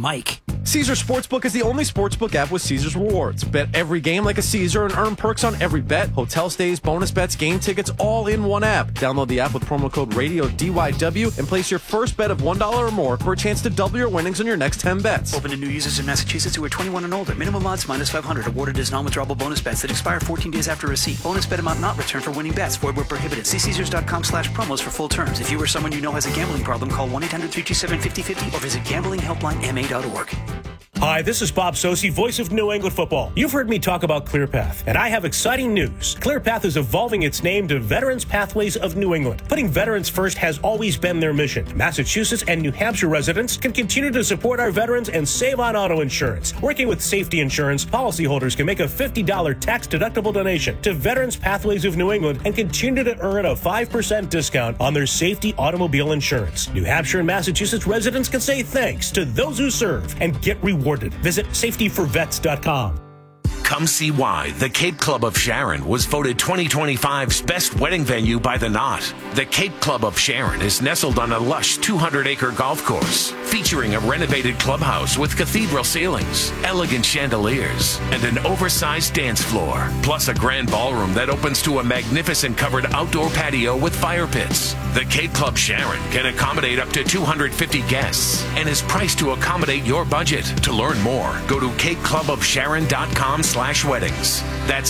Mike. Caesars Sportsbook is the only sportsbook app with Caesars Rewards. Bet every game like a Caesar and earn perks on every bet. Hotel stays, bonus bets, game tickets, all in one app. Download the app with promo code RADIO DYW and place your first bet of $1 or more for a chance to double your winnings on your next 10 bets. Open to new users in Massachusetts who are 21 and older. Minimum odds minus 500. Awarded as non-withdrawable bonus bets that expire 14 days after receipt. Bonus bet amount not returned for winning bets. Void where prohibited. See Caesars.com/promos for full terms. If you or someone you know has a gambling problem, call 1-800-327-5050 or visit gamblinghelplinema.org. Hi, this is Bob Sosi, voice of New England football. You've heard me talk about ClearPath, and I have exciting news. ClearPath is evolving its name to Veterans Pathways of New England. Putting veterans first has always been their mission. Massachusetts and New Hampshire residents can continue to support our veterans and save on auto insurance. Working with Safety Insurance, policyholders can make a $50 tax-deductible donation to Veterans Pathways of New England and continue to earn a 5% discount on their safety automobile insurance. New Hampshire and Massachusetts residents can say thanks to those who serve and get rewarded. Visit safetyforvets.com. Come see why the Cape Club of Sharon was voted 2025's best wedding venue by The Knot. The Cape Club of Sharon is nestled on a lush 200-acre golf course, featuring a renovated clubhouse with cathedral ceilings, elegant chandeliers, and an oversized dance floor, plus a grand ballroom that opens to a magnificent covered outdoor patio with fire pits. The Cape Club Sharon can accommodate up to 250 guests and is priced to accommodate your budget. To learn more, go to capeclubofsharon.com/weddings. That's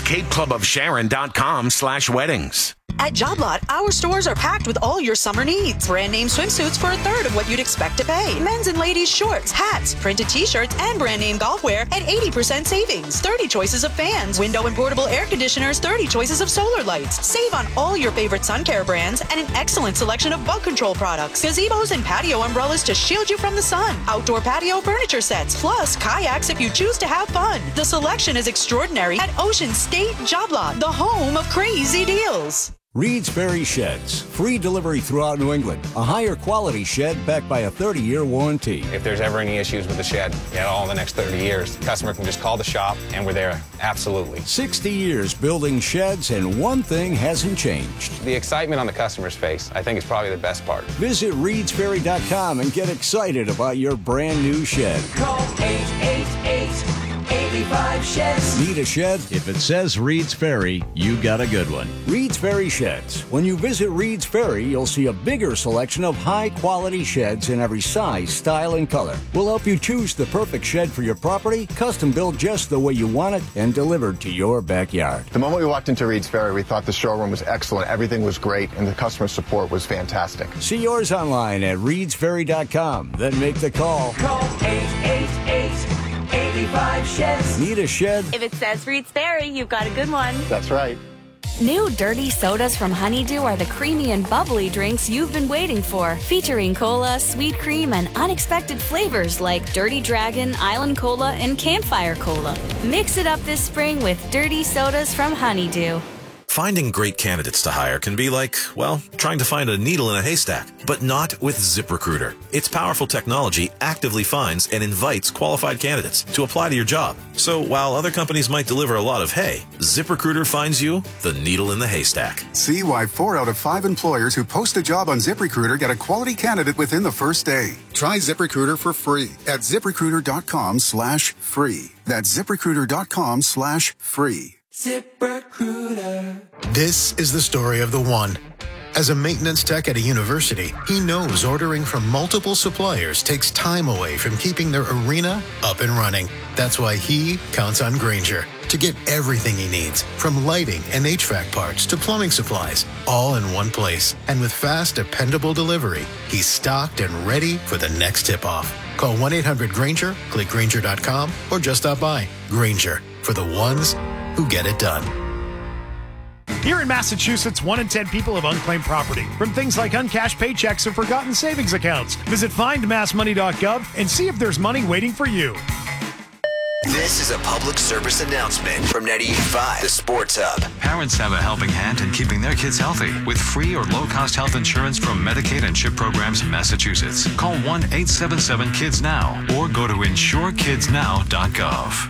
capeclubofsharon.com/weddings. At Job Lot, our stores are packed with all your summer needs. Brand name swimsuits for a third of what you'd expect to pay. Men's and ladies' shorts, hats, printed t-shirts, and brand name golf wear at 80% savings. 30 choices of fans, window and portable air conditioners, 30 choices of solar lights. Save on all your favorite sun care brands and an excellent selection of bug control products. Gazebos and patio umbrellas to shield you from the sun. Outdoor patio furniture sets, plus kayaks if you choose to have fun. The selection is extraordinary at Ocean State Job Lot, the home of crazy deals. Reed's Ferry Sheds. Free delivery throughout New England. A higher quality shed backed by a 30-year warranty. If there's ever any issues with the shed, all the next 30 years, the customer can just call the shop and we're there. Absolutely. 60 years building sheds, and one thing hasn't changed. The excitement on the customer's face, I think, is probably the best part. Visit reedsferry.com and get excited about your brand new shed. Call 888-85-SHEDS. Need a shed? If it says Reed's Ferry, you got a good one. Reed's Ferry Sheds. When you visit Reed's Ferry, you'll see a bigger selection of high-quality sheds in every size, style, and color. We'll help you choose the perfect shed for your property, custom built just the way you want it, and delivered to your backyard. The moment we walked into Reed's Ferry, we thought the showroom was excellent. Everything was great, and the customer support was fantastic. See yours online at reedsferry.com. Then make the call. Call 888-85-SHEDS. Need a shed? If it says Reed's Ferry, you've got a good one. That's right. New Dirty Sodas from Honeydew are the creamy and bubbly drinks you've been waiting for, featuring cola, sweet cream, and unexpected flavors like Dirty Dragon, Island Cola, and Campfire Cola. Mix it up this spring with Dirty Sodas from Honeydew. Finding great candidates to hire can be like, well, trying to find a needle in a haystack, but not with ZipRecruiter. Its powerful technology actively finds and invites qualified candidates to apply to your job. So while other companies might deliver a lot of hay, ZipRecruiter finds you the needle in the haystack. See why 4 out of 5 employers who post a job on ZipRecruiter get a quality candidate within the first day. Try ZipRecruiter for free at ZipRecruiter.com/free. That's ZipRecruiter.com/free. ZipRecruiter. This is the story of the one. As a maintenance tech at a university, he knows ordering from multiple suppliers takes time away from keeping their arena up and running. That's why he counts on Grainger to get everything he needs, from lighting and HVAC parts to plumbing supplies, all in one place. And with fast, dependable delivery, he's stocked and ready for the next tip-off. Call 1-800-GRAINGER, click Grainger.com, or just stop by. Grainger, for the ones who get it done. Here in Massachusetts, 1 in 10 people have unclaimed property from things like uncashed paychecks or forgotten savings accounts. Visit findmassmoney.gov and see if there's money waiting for you. This is a public service announcement from 98.5, the Sports Hub. Parents have a helping hand in keeping their kids healthy with free or low-cost health insurance from Medicaid and CHIP programs in Massachusetts. Call 1-877-KIDS-NOW or go to insurekidsnow.gov.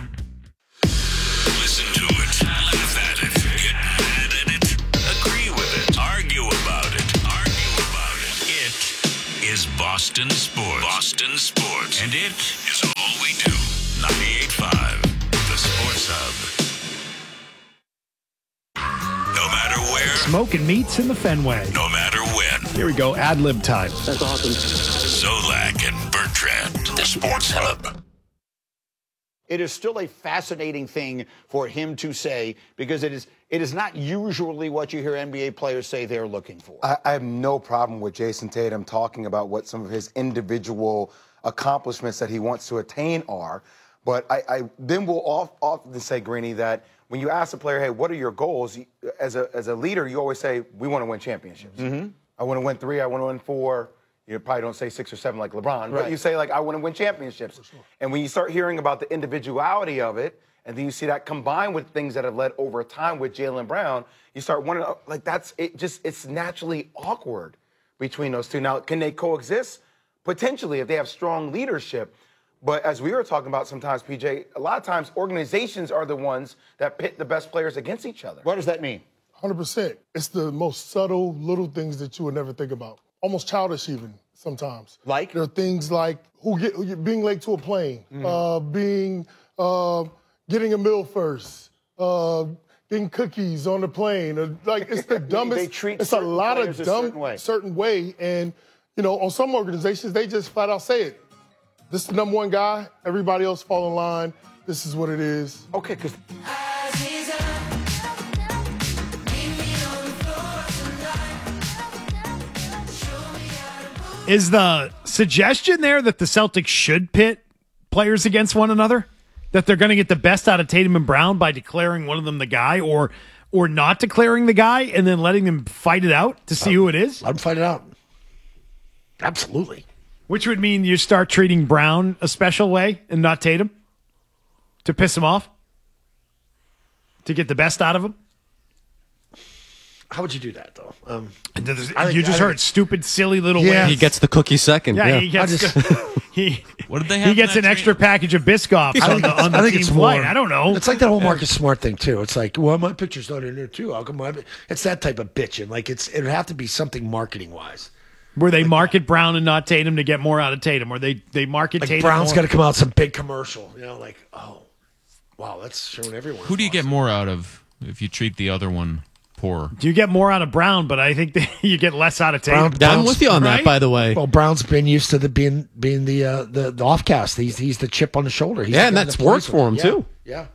Listen to it, laugh at it, get mad at it, agree with it, argue about it. It is Boston Sports. Boston Sports. And it is all 98.5, the Sports Hub. No matter where, Smoking meats in the Fenway. no matter when. Here we go, ad-lib time. That's awesome. Zolak and Bertrand, the Sports Hub. It is still a fascinating thing for him to say because it is not usually what you hear NBA players say they're looking for. I have no problem with Jason Tatum talking about what some of his individual accomplishments that he wants to attain are. But I then will often say, Greeny, that when you ask a player, hey, what are your goals? As a leader, you always say, we want to win championships. Mm-hmm. I want to win 3, I want to win 4. You probably don't say 6 or 7 like LeBron, but Right. you say, like, I want to win championships. Sure. And when you start hearing about the individuality of it, and then you see that combined with things that have led over time with Jaylen Brown, you start wondering, like, it's naturally awkward between those two. Now, can they coexist? Potentially, if they have strong leadership. But as we were talking about sometimes, PJ, a lot of times organizations are the ones that pit the best players against each other. What does that mean? 100%. It's the most subtle little things that you would never think about. Almost childish even sometimes. Like? There are things like being late to a plane, getting a meal first, getting cookies on the plane. Like, it's the dumbest. They treat it's a certain lot of players a dumb certain way. And, on some organizations, they just flat out say it. This is the number one guy. Everybody else fall in line. This is what it is. Okay, because Is the suggestion there that the Celtics should pit players against one another? That they're going to get the best out of Tatum and Brown by declaring one of them the guy or not declaring the guy and then letting them fight it out to see who it is? Let them fight it out. Absolutely. Which would mean you start treating Brown a special way and not Tatum to piss him off? To get the best out of him? How would you do that, though? You just heard stupid, silly little ways. He gets the cookie second. Yeah, he gets what did they have? He gets an extra package of Biscoffs on the team flight. I don't know. It's like that whole Marcus Smart thing too. It's like, well, my picture's not in there too. How come it's that type of bitching? Like it would have to be something marketing wise. Where they market Brown and not Tatum to get more out of Tatum, or they market Like Tatum. Brown's got to come out with some big commercial. Like, oh, wow, that's showing everyone. Who do you get more out of if you treat the other one poor? Do you get more out of Brown? But I think that you get less out of Tatum. I'm with you on that, by the way. Well, Brown's been used to being the offcast. He's the chip on the shoulder. He's And that's worked for him too. Yeah.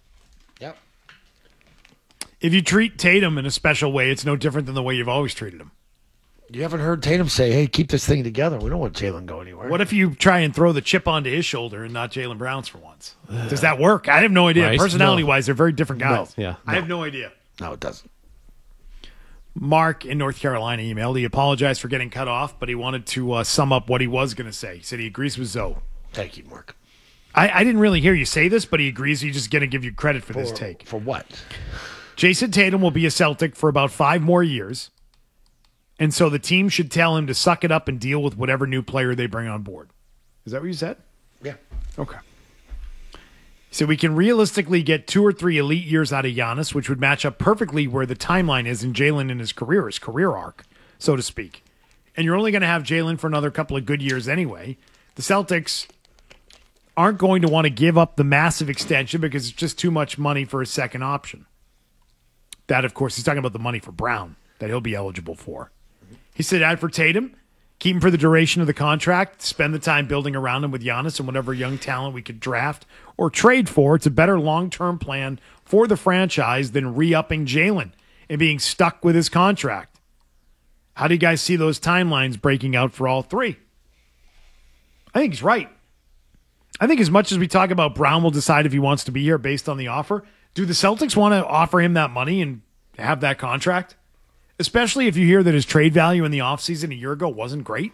If you treat Tatum in a special way, it's no different than the way you've always treated him. You haven't heard Tatum say, hey, keep this thing together. We don't want Jaylen to go anywhere. What if you try and throw the chip onto his shoulder and not Jaylen Brown's for once? Does that work? I have no idea. Right. Personality-wise, they're very different guys. No. I have no idea. No, it doesn't. Mark in North Carolina emailed. He apologized for getting cut off, but he wanted to sum up what he was going to say. He said he agrees with Zoe. Thank you, Mark. I didn't really hear you say this, but he agrees. He's just going to give you credit for this take. For what? Jason Tatum will be a Celtic for about 5 more years. And so the team should tell him to suck it up and deal with whatever new player they bring on board. Is that what you said? Yeah. Okay. So we can realistically get 2 or 3 elite years out of Giannis, which would match up perfectly where the timeline is in Jaylen in his career arc, so to speak. And you're only going to have Jaylen for another couple of good years anyway. The Celtics aren't going to want to give up the massive extension because it's just too much money for a second option. That, of course, he's talking about the money for Brown that he'll be eligible for. He said, add for Tatum, keep him for the duration of the contract, spend the time building around him with Giannis and whatever young talent we could draft or trade for. It's a better long-term plan for the franchise than re-upping Jaylen and being stuck with his contract. How do you guys see those timelines breaking out for all 3? I think he's right. I think as much as we talk about Brown will decide if he wants to be here based on the offer, do the Celtics want to offer him that money and have that contract? Especially if you hear that his trade value in the offseason a year ago wasn't great.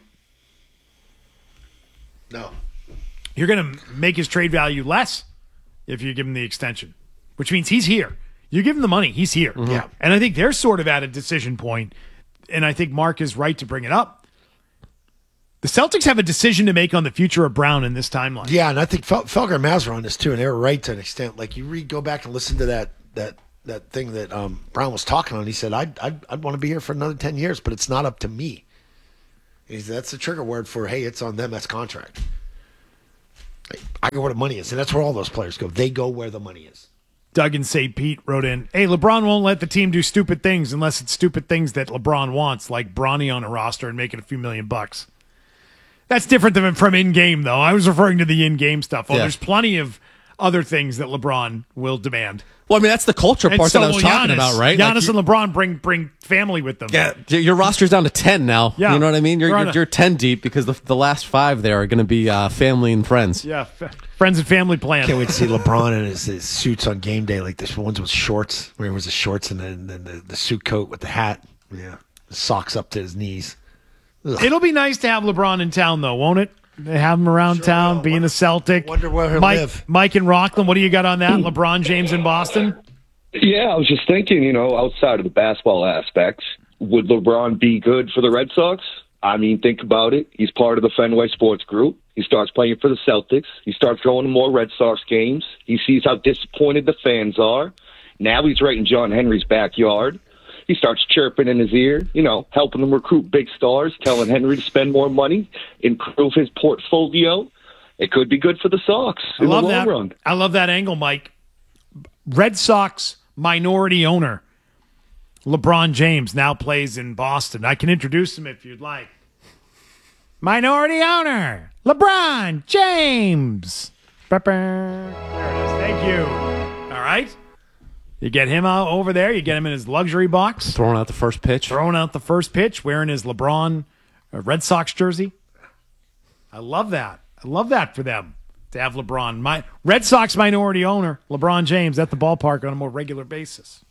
No. You're going to make his trade value less if you give him the extension, which means he's here. You give him the money, he's here. Mm-hmm. Yeah. And I think they're sort of at a decision point, and I think Mark is right to bring it up. The Celtics have a decision to make on the future of Brown in this timeline. Yeah, and I think Felger and Maz were on this too, and they were right to an extent. Like go back and listen to that thing that Brown was talking on. He said, I'd want to be here for another 10 years, but it's not up to me. He said, that's the trigger word for, hey, it's on them. That's contract. I go where the money is, and that's where all those players go. They go where the money is. Doug in St. Pete wrote in, hey, LeBron won't let the team do stupid things unless it's stupid things that LeBron wants, like Bronny on a roster and making a few $1 million. That's different than from in-game, though. I was referring to the in-game stuff. Oh, there's plenty of other things that LeBron will demand. Well, I mean, that's the culture part that I was talking about, right? Giannis and LeBron bring family with them. Yeah, your roster's down to 10 now. Yeah. You know what I mean? You're 10 deep because the last 5 there are going to be family and friends. Yeah, friends and family plan. Can't wait to see LeBron in his suits on game day, like this ones with shorts, where it was the shorts and then the suit coat with the hat. Yeah, the socks up to his knees. Ugh. It'll be nice to have LeBron in town, though, won't it? They have him around town, being a Celtic. Wonder where he'll live. Mike and Rockland, what do you got on that? LeBron James in Boston? Yeah, I was just thinking, outside of the basketball aspects, would LeBron be good for the Red Sox? I mean, think about it. He's part of the Fenway Sports Group. He starts playing for the Celtics. He starts going to more Red Sox games. He sees how disappointed the fans are. Now he's right in John Henry's backyard. He starts chirping in his ear, helping him recruit big stars, telling Henry to spend more money, improve his portfolio. It could be good for the Sox in the long run. I love that angle, Mike. Red Sox minority owner LeBron James now plays in Boston. I can introduce him if you'd like. Minority owner LeBron James. There it is. Thank you. All right. You get him out over there. You get him in his luxury box. Throwing out the first pitch. Wearing his LeBron Red Sox jersey. I love that. I love that for them to have LeBron. My Red Sox minority owner, LeBron James, at the ballpark on a more regular basis.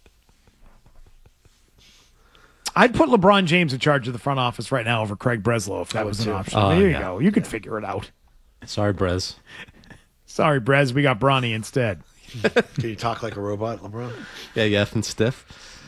I'd put LeBron James in charge of the front office right now over Craig Breslow if that was an option. There you go. You could figure it out. Sorry, Brez. Sorry, Brez. We got Bronny instead. Can you talk like a robot, LeBron? Yeah, and stiff.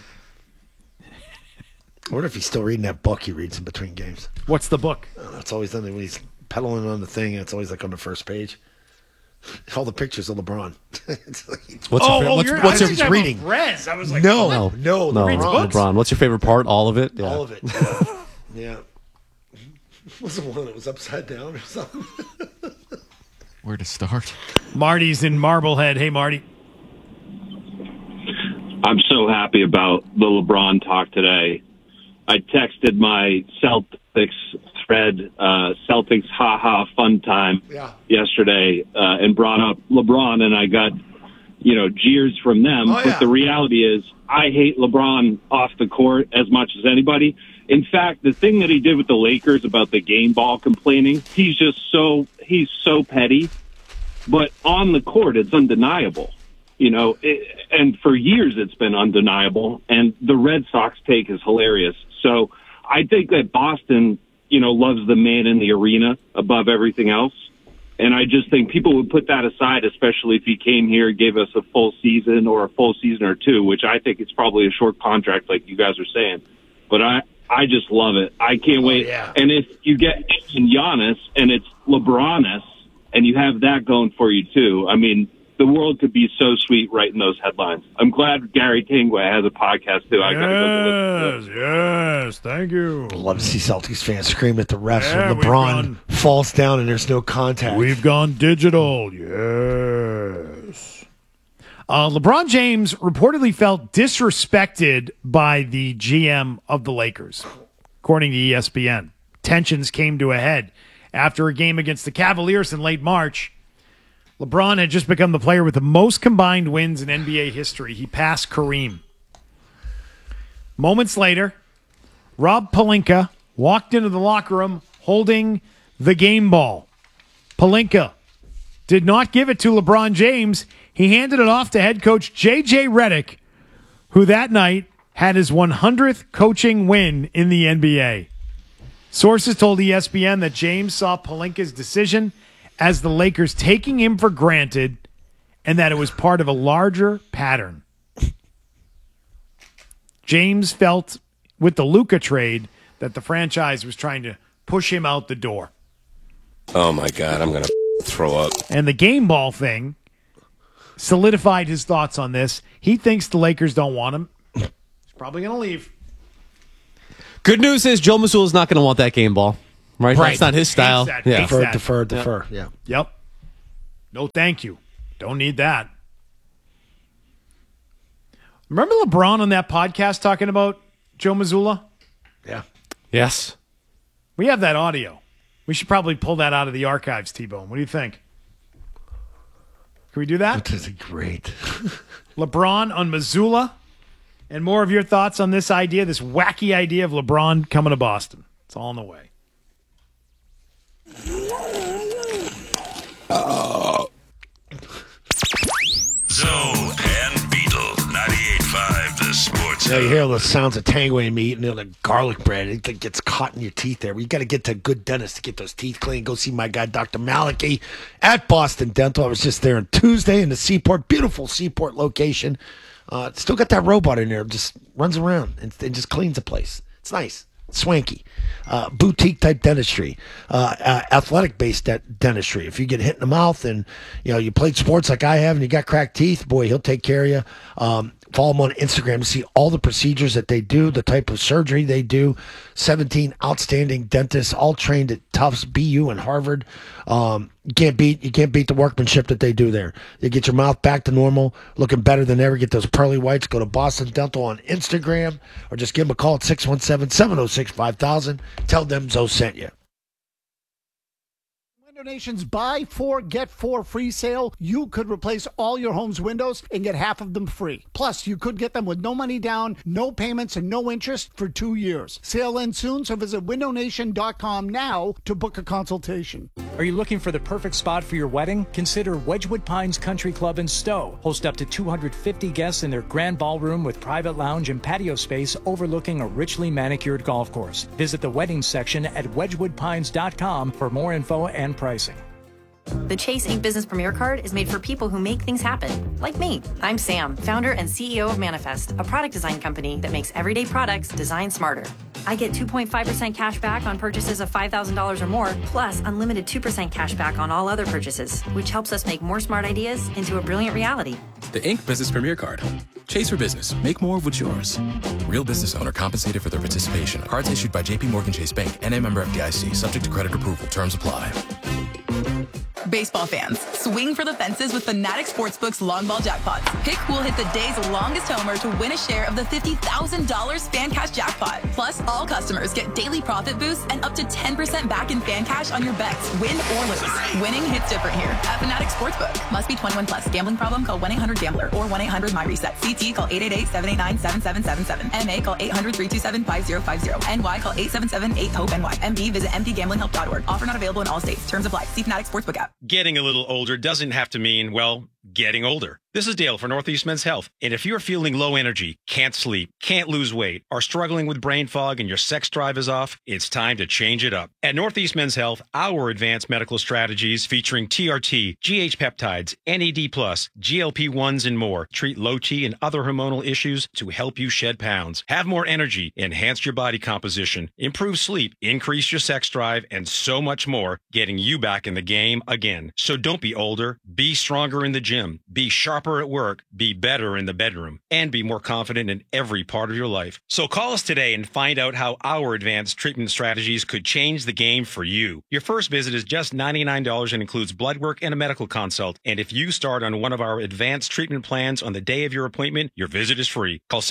I wonder if he's still reading that book he reads in between games. What's the book? It's always done when he's pedaling on the thing. It's always like on the first page. All the pictures of LeBron. What's your reading? Brez. I was like, no, LeBron. What's your favorite part? All of it. Yeah. All of it. Yeah. Was the one that was upside down or something? Where to start? Marty's in Marblehead. Hey, Marty. I'm so happy about the LeBron talk today. I texted my Celtics thread, Celtics haha fun time yesterday, and brought up LeBron, and I got, jeers from them. But the reality is I hate LeBron off the court as much as anybody. In fact, the thing that he did with the Lakers about the game ball complaining, he's so petty. But on the court, it's undeniable. And for years it's been undeniable. And the Red Sox take is hilarious. So I think that Boston, loves the man in the arena above everything else. And I just think people would put that aside, especially if he came here, gave us a full season or a full season or two, which I think it's probably a short contract like you guys are saying. But I just love it. I can't wait. Yeah. And if you get Giannis and it's LeBronis and you have that going for you too, I mean, the world could be so sweet writing those headlines. I'm glad Gary Tingway has a podcast too. I gotta go Yes, thank you. I'd love to see Celtics fans scream at the refs when LeBron falls down and there's no contact. We've gone digital. Yes. LeBron James reportedly felt disrespected by the GM of the Lakers, according to ESPN. Tensions came to a head after a game against the Cavaliers in late March. LeBron had just become the player with the most combined wins in NBA history. He passed Kareem. Moments later, Rob Pelinka walked into the locker room holding the game ball. Pelinka did not give it to LeBron James. He handed it off to head coach J.J. Redick, who that night had his 100th coaching win in the NBA. Sources told ESPN that James saw Pelinka's decision as the Lakers taking him for granted and that it was part of a larger pattern. James felt with the Luka trade that the franchise was trying to push him out the door. Oh, my God. I'm going to throw up. And the game ball thing solidified his thoughts on this. He thinks the Lakers don't want him. He's probably going to leave. Good news is Joe Mazzulla is not going to want that game ball. Right? That's not his style. Defer. Yeah. Yep. No, thank you. Don't need that. Remember LeBron on that podcast talking about Joe Mazzulla? Yeah. Yes. We have that audio. We should probably pull that out of the archives, T-Bone. What do you think? Can we do that? That is great. LeBron on Mazzulla. And more of your thoughts on this idea, this wacky idea of LeBron coming to Boston. It's all on the way. Zoe and Beetle, 98.5, the Sports You hear the sounds of Tangway meat and the garlic bread. It gets caught in your teeth there. You got to get to a good dentist to get those teeth clean. Go see my guy, Dr. Maliki, at Boston Dental. I was just there on Tuesday in the Seaport. Beautiful Seaport location. Still got that robot in there. Just runs around and just cleans the place. It's nice. Swanky. Boutique type dentistry. Athletic based dentistry. If you get hit in the mouth and you played sports like I have and you got cracked teeth, boy, he'll take care of you. Follow them on Instagram to see all the procedures that they do, the type of surgery they do. 17 outstanding dentists, all trained at Tufts, BU, and Harvard. You can't beat the workmanship that they do there. You get your mouth back to normal, looking better than ever. Get those pearly whites. Go to Boston Dental on Instagram, or just give them a call at 617-706-5000. Tell them Zoe sent you. Nation's buy 4 get 4 free sale, you could replace all your home's windows and get half of them free. Plus, you could get them with no money down, no payments, and no interest for 2 years. Sale ends soon, so visit windownation.com now to book a consultation. Are you looking for the perfect spot for your wedding? Consider Wedgwood Pines Country Club in Stowe. Host up to 250 guests in their grand ballroom with private lounge and patio space overlooking a richly manicured golf course. Visit the weddings section at wedgwoodpines.com for more info and pricing. The Chase Ink Business Premier Card is made for people who make things happen, like me. I'm Sam, founder and CEO of Manifest, a product design company that makes everyday products designed smarter. I get 2.5% cash back on purchases of $5,000 or more, plus unlimited 2% cash back on all other purchases, which helps us make more smart ideas into a brilliant reality. The Ink Business Premier Card. Chase for business. Make more of what's yours. Real business owner compensated for their participation. Cards issued by J.P. Morgan Chase Bank. N.A. member FDIC. Subject to credit approval. Terms apply. Baseball fans, swing for the fences with Fanatic Sportsbook's long ball jackpots. Pick who will hit the day's longest homer to win a share of the $50,000 fan cash jackpot. Plus, all customers get daily profit boosts and up to 10% back in fan cash on your bets, win or lose. Winning hits different here at Fanatic Sportsbook. Must be 21 plus. Gambling problem? Call 1-800-GAMBLER or 1-800-MyReset. CT call 888-789-7777. MA call 800-327-5050. NY call 877-8-HOPE-NY. MD visit mdgamblinghelp.org. Offer not available in all states. Terms apply. See Fanatic Sportsbook app. Getting a little older doesn't have to mean, well, getting older. This is Dale for Northeast Men's Health. And if you're feeling low energy, can't sleep, can't lose weight, are struggling with brain fog and your sex drive is off, it's time to change it up. At Northeast Men's Health, our advanced medical strategies featuring TRT, GH peptides, NAD+, GLP-1s, and more treat low T and other hormonal issues to help you shed pounds, have more energy, enhance your body composition, improve sleep, increase your sex drive, and so much more, getting you back in the game again. So don't be older, be stronger in the gym, be sharper at work, be better in the bedroom, and be more confident in every part of your life. So call us today and find out how our advanced treatment strategies could change the game for you. Your first visit is just $99 and includes blood work and a medical consult. And if you start on one of our advanced treatment plans on the day of your appointment, your visit is free. Call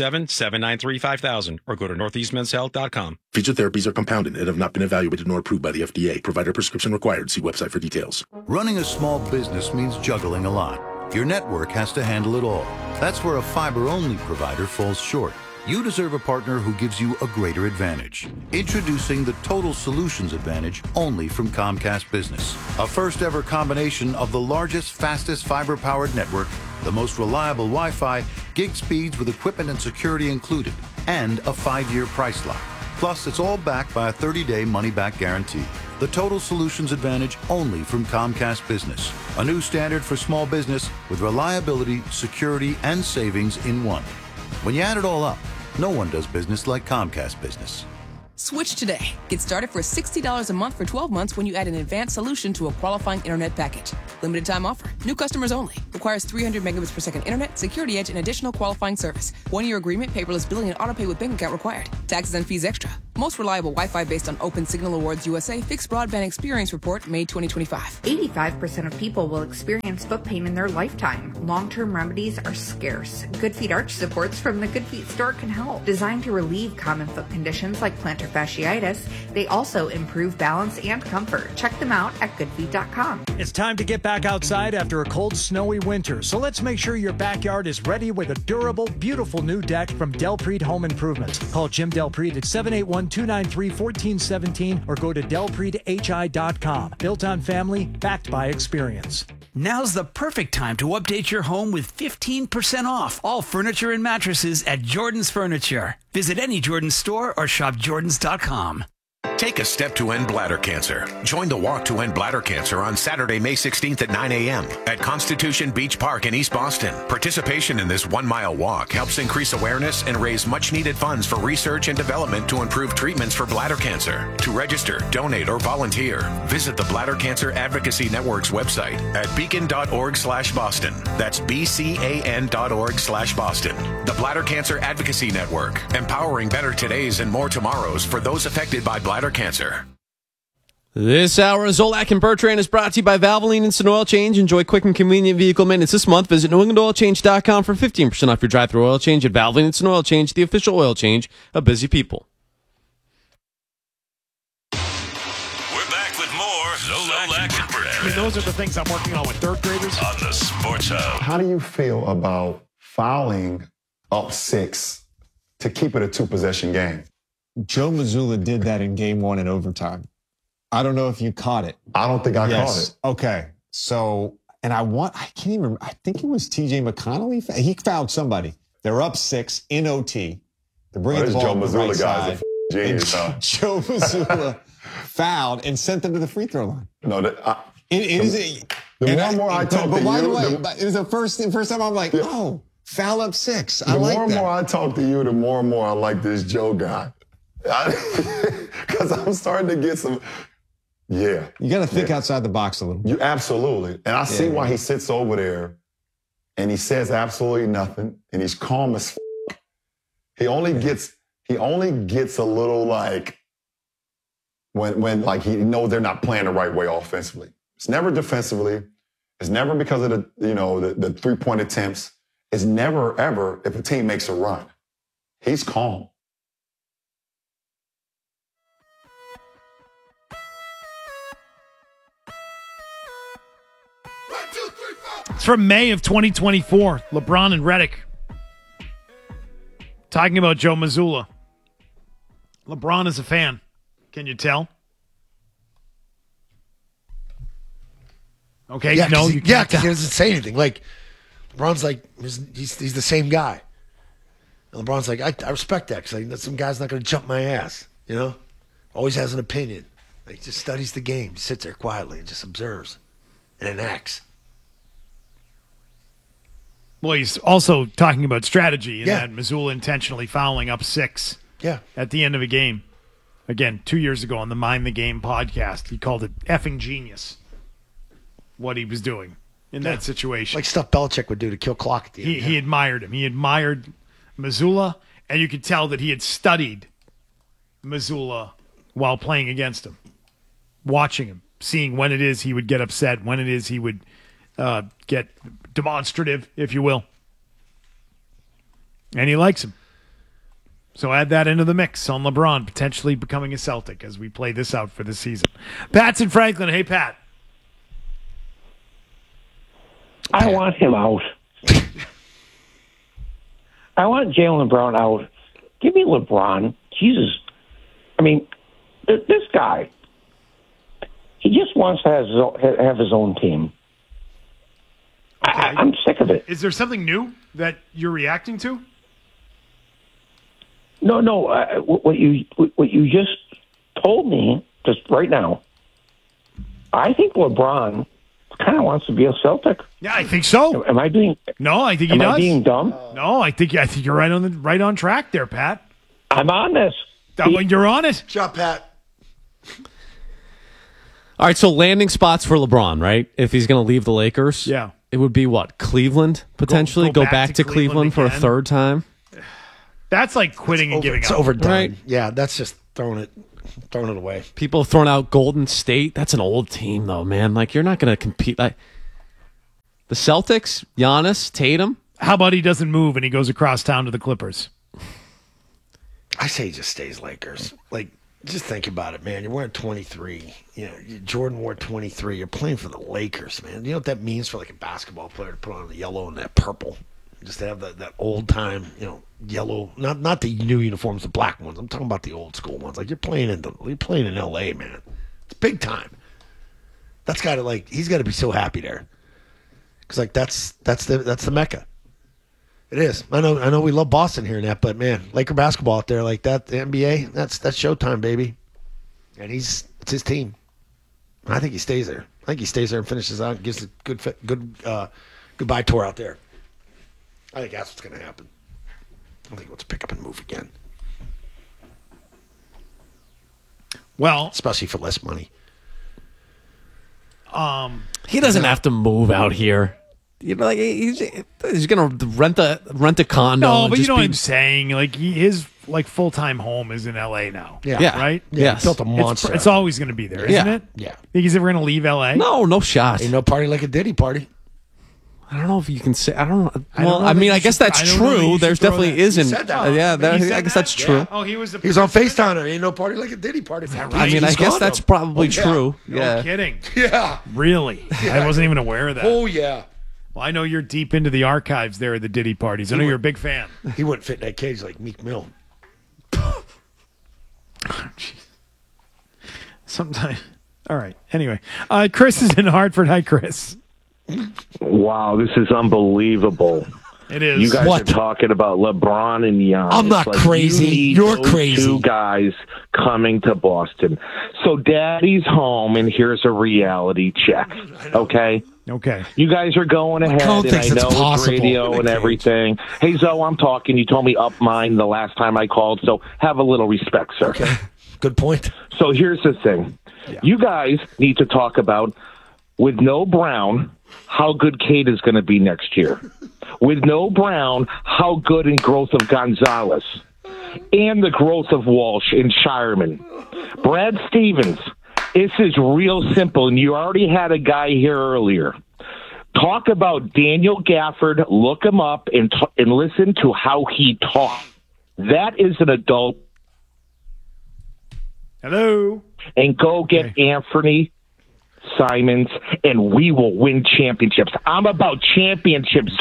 617-793-5000 or go to northeastmenshealth.com. Featured therapies are compounded and have not been evaluated nor approved by the FDA. Provider prescription required. See website for details. Running a small business means juggling a lot. Your network has to handle it all. That's where a fiber-only provider falls short. You deserve a partner who gives you a greater advantage. Introducing the Total Solutions Advantage only from Comcast Business. A first-ever combination of the largest, fastest fiber-powered network, the most reliable Wi-Fi, gig speeds with equipment and security included, and a 5-year price lock. Plus, it's all backed by a 30-day money-back guarantee. The Total Solutions Advantage only from Comcast Business. A new standard for small business with reliability, security, and savings in one. When you add it all up, no one does business like Comcast Business. Switch today. Get started for $60 a month for 12 months when you add an advanced solution to a qualifying internet package. Limited time offer. New customers only. Requires 300 megabits per second internet, security edge, and additional qualifying service. 1-year agreement, paperless billing, and autopay with bank account required. Taxes and fees extra. Most reliable Wi-Fi based on Open Signal Awards USA Fixed Broadband Experience Report, May 2025. 85% of people will experience foot pain in their lifetime. Long-term remedies are scarce. Good Feet arch supports from the Good Feet store can help. Designed to relieve common foot conditions like plantar fasciitis, they also improve balance and comfort. Check them out at goodfeet.com. It's time to get back outside after a cold, snowy winter, so let's make sure your backyard is ready with a durable, beautiful new deck from Delpreet Home Improvement. Call Jim Delpreet at 781-293-1417 or go to delpreethi.com. Built on family, backed by experience. Now's the perfect time to update your home with 15% off all furniture and mattresses at Jordan's Furniture. Visit any Jordan's store or shop jordans.com. Take a step to end bladder cancer. Join the Walk to End Bladder Cancer on Saturday, May 16th at 9 a.m. at Constitution Beach Park in East Boston. Participation in this 1-mile walk helps increase awareness and raise much-needed funds for research and development to improve treatments for bladder cancer. To register, donate, or volunteer, visit the Bladder Cancer Advocacy Network's website at beacon.org/Boston. That's BCAN.org/Boston. The Bladder Cancer Advocacy Network, empowering better todays and more tomorrows for those affected by bladder cancer. This hour of Zolak and Bertrand is brought to you by Valvoline Instant Oil Change. Enjoy quick and convenient vehicle maintenance this month. Visit NewEnglandOilChange.com for 15% off your drive-thru oil change at Valvoline Instant Oil Change, the official oil change of busy people. We're back with more Zolak and Bertrand. I mean, those are the things I'm working on with third graders. On the Sports Hub. How do you feel about fouling up 6 to keep it a 2-possession game? Joe Mazzulla did that in game 1 in overtime. I don't know if you caught it. I don't think I caught it. Okay. So, and I can't even remember. I think it was TJ McConnell. He fouled somebody. They're up 6 in OT. They're bringing the ball Joe to the Mazzulla right guy's side. a genius, huh? Joe Mazzulla fouled and sent them to the free throw line. No, the more I talk to you, by the way, it was the first time I'm like, oh, foul up 6. I like that. The more I talk to you, the more and more I like this Joe guy. Because I'm starting to get some. Yeah. You got to think outside the box a little bit. You absolutely. And I see why he sits over there and he says absolutely nothing and he's calm as f. He only gets a little like when like he knows they're not playing the right way offensively. It's never defensively. It's never because of the 3-point attempts. It's never ever if a team makes a run. He's calm. It's from May of 2024. LeBron and Redick talking about Joe Mazzulla. LeBron is a fan. Can you tell? Okay, yeah, no, you can't because tell. he doesn't say anything. Like, LeBron's like, he's the same guy. And LeBron's like, I respect that because some guy's not going to jump my ass, you know? Always has an opinion. Like, just studies the game, sits there quietly and just observes and enacts. Well, he's also talking about strategy and that Mazzulla intentionally fouling up 6 at the end of a game. Again, 2 years ago on the Mind the Game podcast, he called it effing genius what he was doing in that situation. Like stuff Belichick would do to kill clock at the end. He admired him. He admired Mazzulla, and you could tell that he had studied Mazzulla while playing against him, watching him, seeing when it is he would get upset, when it is he would get demonstrative, if you will. And he likes him. So add that into the mix on LeBron potentially becoming a Celtic as we play this out for the season. Pat's in Franklin. Hey, Pat. I want him out. I want Jaylen Brown out. Give me LeBron. Jesus. I mean, this guy, he just wants to have his own team. Okay. I'm sick of it. Is there something new that you're reacting to? No. What you just told me just right now, I think LeBron kind of wants to be a Celtic. Yeah, I think so. Am I being? No, I think he does. Am I being dumb? No, I think you're right on track there, Pat. I'm on this. You're on it. Shut, Pat. All right, so landing spots for LeBron, right? If he's going to leave the Lakers, yeah, it would be what? Cleveland potentially. Go back to Cleveland for a third time. That's like quitting and giving up. It's overdone. Right. Yeah, that's just throwing it away. People have thrown out Golden State. That's an old team, though, man. Like, you're not going to compete. Like, the Celtics, Giannis, Tatum. How about he doesn't move and he goes across town to the Clippers? I say he just stays Lakers. Like, just think about it, man. You're wearing 23. You know, Jordan wore 23. You're playing for the Lakers, man. You know what that means for like a basketball player to put on the yellow and that purple? Just to have that old time, yellow, not the new uniforms, the black ones. I'm talking about the old school ones. Like you're playing in LA, man. It's big time. That's got to he's got to be so happy there. Cuz that's the Mecca. It is. I know we love Boston here and that, but man, Laker basketball out there like that, the NBA, that's showtime, baby. And it's his team. I think he stays there. I think he stays there and finishes out and gives a good goodbye tour out there. I think that's what's going to happen. I think he wants to pick up and move again. Well, especially for less money. He doesn't have to move out here. You know, like he's going to rent a condo. No, but you know what I'm saying. Like his full-time home is in L.A. now. Yeah. Right. Yeah, he built a monster. It's always going to be there, isn't it? Yeah. Think he's ever going to leave L.A.? No shot. Ain't no party like a Diddy party. I don't know if you can say. I don't know. Well, I mean, I guess that's true. There's definitely isn't. I guess that's true. Yeah. Oh, he was on FaceTime. Ain't no party like a Diddy party. I mean, I guess that's probably true. Yeah. No kidding. Yeah. Really? Yeah. I wasn't even aware of that. Oh yeah. Well, I know you're deep into the archives there at the Diddy parties. I know you're a big fan. He wouldn't fit in that cage like Meek Mill. Sometimes. All right. Anyway, Chris is in Hartford. Hi, Chris. Wow, this is unbelievable. It is. You guys are talking about LeBron and Giannis. I'm not crazy. You're crazy. Two guys coming to Boston. So Daddy's home, and here's a reality check. Okay? Okay. You guys are going ahead, and I know it's radio and everything. Hey, Zoe, I'm talking. You told me up mine the last time I called, so have a little respect, sir. Okay. Good point. So here's the thing. Yeah. You guys need to talk about, with no Brown, how good Kate is going to be next year. With no Brown, how good in growth of Gonzalez. And the growth of Walsh and Shireman. Brad Stevens, this is real simple, and you already had a guy here earlier. Talk about Daniel Gafford, look him up, and listen to how he talks. That is an adult. Hello. And go get Anthony Simons, and we will win championships. I'm about championships.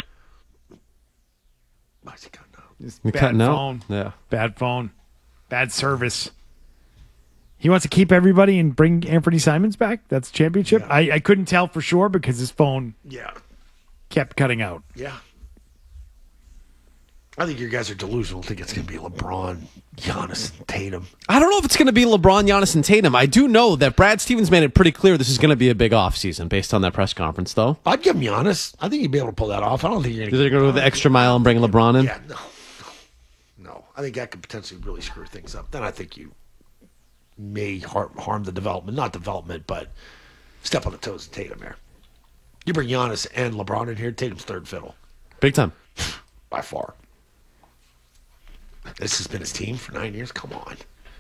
Bad phone. Yeah. Bad phone. Bad service. He wants to keep everybody and bring Anthony Simons back? That's championship? Yeah. I couldn't tell for sure because his phone kept cutting out. Yeah. I think you guys are delusional. I think it's going to be LeBron, Giannis, and Tatum. I don't know if it's going to be LeBron, Giannis, and Tatum. I do know that Brad Stevens made it pretty clear this is going to be a big offseason based on that press conference, though. I'd give him Giannis. I think he'd be able to pull that off. I don't think you're going to They're going to go the extra mile and bring LeBron in? Yeah, no. I think that could potentially really screw things up. Then I think you may harm the development. Not development, but step on the toes of Tatum there. You bring Giannis and LeBron in here, Tatum's third fiddle. Big time. By far. This has been his team for 9 years. Come on.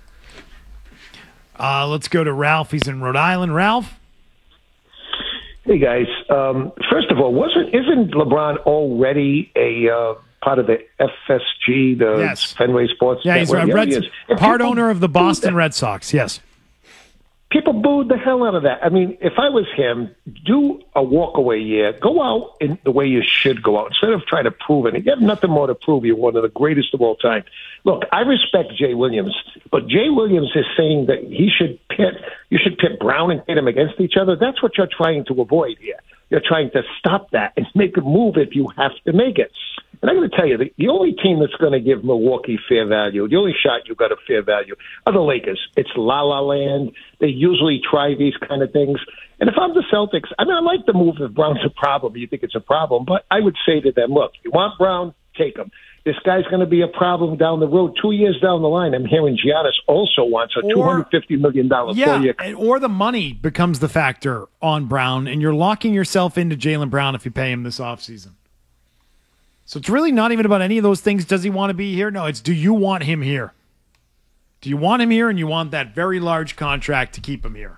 Let's go to Ralph. He's in Rhode Island. Ralph? Hey, guys. First of all, isn't LeBron already a part of the FSG, the Fenway Sports Network? He's part owner of the Boston Red Sox, yes. People booed the hell out of that. I mean, if I was him, do a walkaway year. Go out in the way you should go out instead of trying to prove it. You have nothing more to prove. You're one of the greatest of all time. Look, I respect Jay Williams, but Jay Williams is saying that you should pit Brown and Tatum against each other. That's what you're trying to avoid here. You're trying to stop that and make a move if you have to make it. And I'm going to tell you, the only team that's going to give Milwaukee fair value, the only shot you got a fair value, are the Lakers. It's la-la land. They usually try these kind of things. And if I'm the Celtics, I mean, I like the move if Brown's a problem. You think it's a problem. But I would say to them, look, you want Brown, take him. This guy's going to be a problem down the road. 2 years down the line, I'm hearing Giannis also wants a $250 million four-year. Or the money becomes the factor on Brown, and you're locking yourself into Jaylen Brown if you pay him this offseason. So it's really not even about any of those things. Does he want to be here? No, it's do you want him here? Do you want him here and you want that very large contract to keep him here?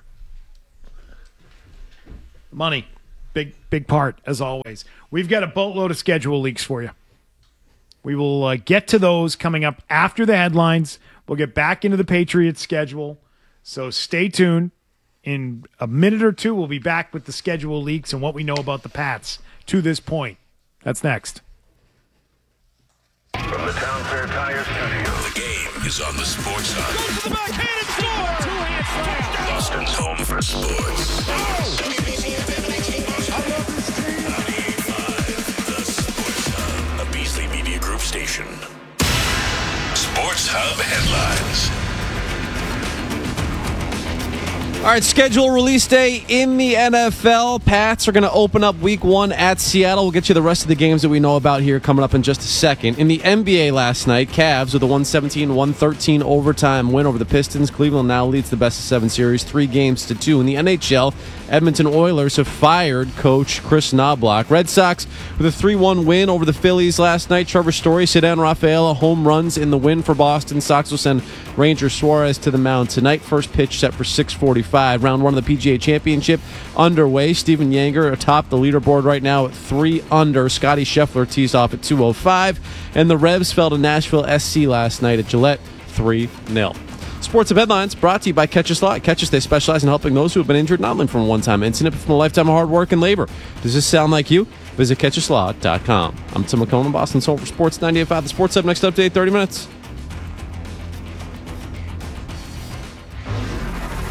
Money, big part, as always. We've got a boatload of schedule leaks for you. We will get to those coming up after the headlines. We'll get back into the Patriots schedule. So stay tuned. In a minute or two, we'll be back with the schedule leaks and what we know about the Pats to this point. That's next. From the Town Fair Tire Studio, the game is on the Sports Hub. Goes to the backhand and score! Two-hand slam! Boston's home for sports. WBC FM 98.5, the Sports Hub, a Beasley Media Group station. Sports Hub headlines. All right, schedule release day in the NFL. Pats are going to open up week 1 at Seattle. We'll get you the rest of the games that we know about here coming up in just a second. In the NBA last night, Cavs with a 117-113 overtime win over the Pistons. Cleveland now leads the best-of-7 series 3-2. In the NHL, Edmonton Oilers have fired coach Chris Knobloch. Red Sox with a 3-1 win over the Phillies last night. Trevor Story, Ceddanne Rafaela, home runs in the win for Boston. Sox will send Ranger Suarez to the mound tonight. First pitch set for 6:45. Round 1 of the PGA Championship underway. Steven Yeager atop the leaderboard right now at 3 under. Scotty Scheffler tees off at 2:05. And the Revs fell to Nashville SC last night at Gillette 3-0. Sports of Headlines brought to you by Catchus Law. At Catchus, they specialize in helping those who have been injured not only from a one-time incident, but from a lifetime of hard work and labor. Does this sound like you? Visit CatchusLaw.com. I'm Tim McCone, Boston's home for Sports 98.5. The Sports Hub, next update, 30 minutes.